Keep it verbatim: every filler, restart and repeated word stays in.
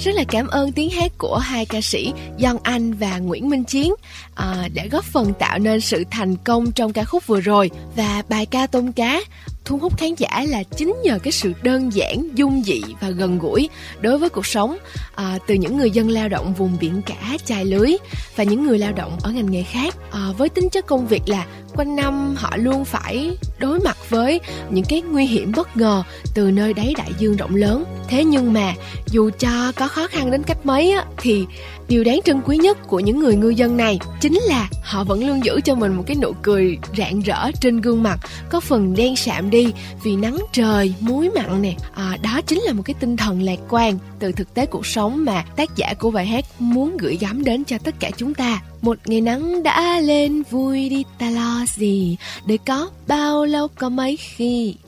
Rất là cảm ơn tiếng hát của hai ca sĩ Gion Anh và Nguyễn Minh Chiến à, đã góp phần tạo nên sự thành công trong ca khúc vừa rồi. Và bài ca Tôm Cá thu hút khán giả là chính nhờ cái sự đơn giản, dung dị và gần gũi đối với cuộc sống à, từ những người dân lao động vùng biển cả, chài lưới và những người lao động ở ngành nghề khác. À, với tính chất công việc là quanh năm họ luôn phải đối mặt với những cái nguy hiểm bất ngờ từ nơi đáy đại dương rộng lớn. Thế nhưng mà dù cho có khó khăn đến cách mấy á, thì điều đáng trân quý nhất của những người ngư dân này chính là họ vẫn luôn giữ cho mình một cái nụ cười rạng rỡ trên gương mặt, có phần đen sạm đi vì nắng trời, muối mặn nè. À, đó chính là một cái tinh thần lạc quan từ thực tế cuộc sống mà tác giả của bài hát muốn gửi gắm đến cho tất cả chúng ta. Một ngày nắng đã lên, vui đi ta lo gì, để có bao lâu có mấy khi.